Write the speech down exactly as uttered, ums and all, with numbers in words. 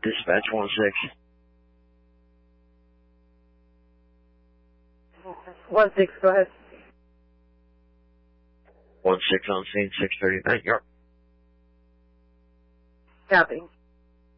Dispatch one six. One six, go ahead. One six on scene, six thirty-nine. Yep. Copy.